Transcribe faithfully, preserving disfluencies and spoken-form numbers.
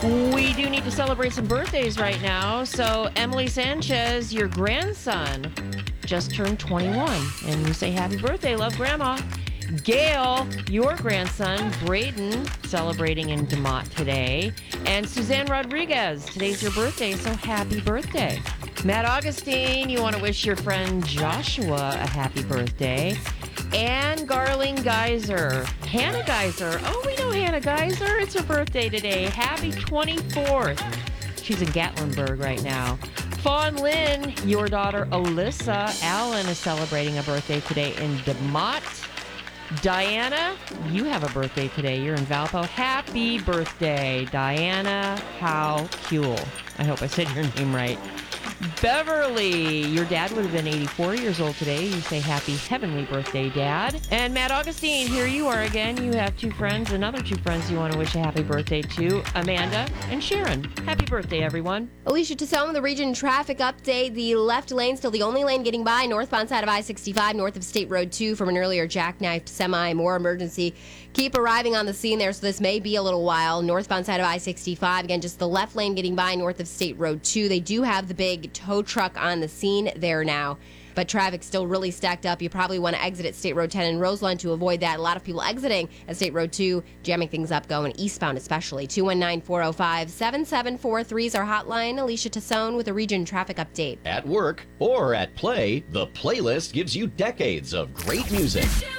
We do need to celebrate some birthdays right now. So, Emily Sanchez, your grandson, just turned twenty-one. And you say happy birthday, love grandma. Gail, your grandson, Braden, celebrating in DeMott today. And Suzanne Rodriguez, today's your birthday, so happy birthday. Matt Augustine, you want to wish your friend Joshua a happy birthday. Anne Garling Geyser, Hannah Geyser. Oh, we know Hannah Geyser. It's her birthday today. Happy twenty-fourth. She's in Gatlinburg right now. Fawn Lynn, your daughter Alyssa Allen is celebrating a birthday today in DeMott. Diana, you have a birthday today. You're in Valpo. Happy birthday, Diana. How cool. I hope I said your name right. Beverly, your dad would have been eighty-four years old today. You say happy heavenly birthday, Dad. And Matt Augustine, here you are again. You have two friends, another two friends you want to wish a happy birthday to, Amanda and Sharon. Happy birthday, everyone. Alicia Tassone, the region traffic update. The left lane still the only lane getting by northbound side of I sixty-five, north of State Road two from an earlier jackknifed semi. More emergency. Keep arriving on the scene there, so this may be a little while. Northbound side of I sixty-five, again, just the left lane getting by north of State Road two. They do have the big tow truck on the scene there now, but traffic's still really stacked up. You probably want to exit at State Road ten in Roseland to avoid that. A lot of people exiting at State Road two, jamming things up going eastbound especially. two one nine, four oh five, seven seven four three is our hotline. Alicia Tassone with a region traffic update. At work or at play, the playlist gives you decades of great music.